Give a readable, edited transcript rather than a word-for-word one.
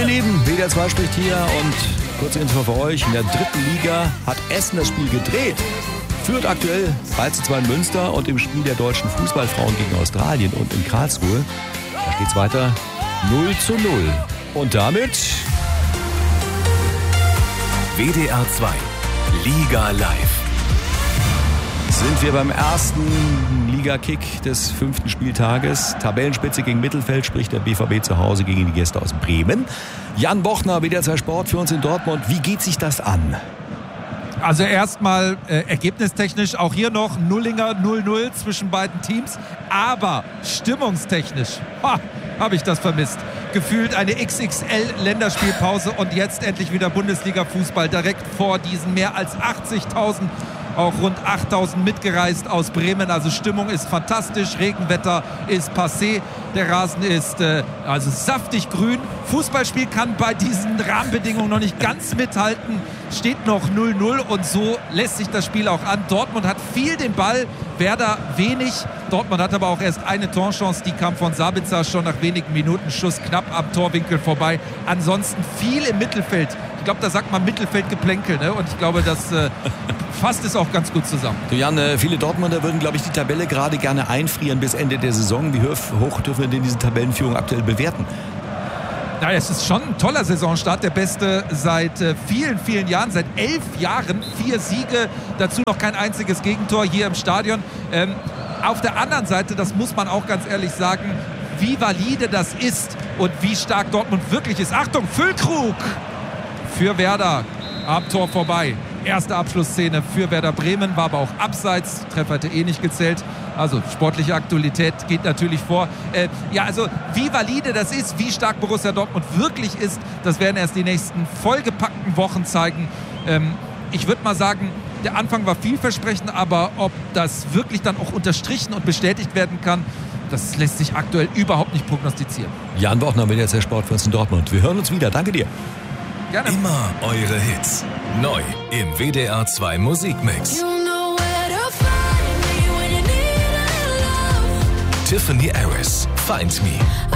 ihr Lieben, WDR 2 spricht hier und kurze Info für euch. In der 3. Liga hat Essen das Spiel gedreht. Führt aktuell 3:2 in Münster und im Spiel der deutschen Fußballfrauen gegen Australien und in Karlsruhe, da steht's weiter 0:0. Und damit WDR 2 Liga Live. sind wir beim ersten Liga-Kick des 5. Spieltages. Tabellenspitze gegen Mittelfeld, sprich der BVB zu Hause gegen die Gäste aus Bremen. Jan Bochner, WDR 2 Sport für uns in Dortmund. Wie geht sich das an? Also erstmal ergebnistechnisch auch hier noch Nullinger 0:0 zwischen beiden Teams. Aber stimmungstechnisch habe ich das vermisst. Gefühlt eine XXL-Länderspielpause und jetzt endlich wieder Bundesliga-Fußball direkt vor diesen mehr als 80.000, auch rund 8.000 mitgereist aus Bremen. Also Stimmung ist fantastisch, Regenwetter ist passé, der Rasen ist also saftig grün. Fußballspiel kann bei diesen Rahmenbedingungen noch nicht ganz mithalten. Steht noch 0:0 und so lässt sich das Spiel auch an. Dortmund hat viel den Ball, Werder wenig. Dortmund hat aber auch erst eine Torchance, die kam von Sabitzer schon nach wenigen Minuten. Schuss knapp am Torwinkel vorbei. Ansonsten viel im Mittelfeld. Ich glaube, da sagt man Mittelfeldgeplänkel, ne? Und ich glaube, das fasst es auch ganz gut zusammen. Du Jan, viele Dortmunder würden, glaube ich, die Tabelle gerade gerne einfrieren bis Ende der Saison. Wie hoch dürfen wir denn diese Tabellenführung aktuell bewerten? Na, es ist schon ein toller Saisonstart, der beste seit vielen, vielen Jahren, seit 11 Jahren, 4 Siege, dazu noch kein einziges Gegentor hier im Stadion. Auf der anderen Seite, das muss man auch ganz ehrlich sagen, wie valide das ist und wie stark Dortmund wirklich ist. Achtung, Füllkrug für Werder, am Tor vorbei. Erste Abschlussszene für Werder Bremen, war aber auch abseits, Treffer hätte nicht gezählt. Also sportliche Aktualität geht natürlich vor. Also wie valide das ist, wie stark Borussia Dortmund wirklich ist, das werden erst die nächsten vollgepackten Wochen zeigen. Ich würde mal sagen, der Anfang war vielversprechend, aber ob das wirklich dann auch unterstrichen und bestätigt werden kann, das lässt sich aktuell überhaupt nicht prognostizieren. Jan Bochner, WDR 2 Sport für uns in Dortmund. Wir hören uns wieder. Danke dir. Gerne. Immer eure Hits. Neu im WDR 2 Musikmix. You know where to find me when you need a love. Tiffany Harris, Find Me.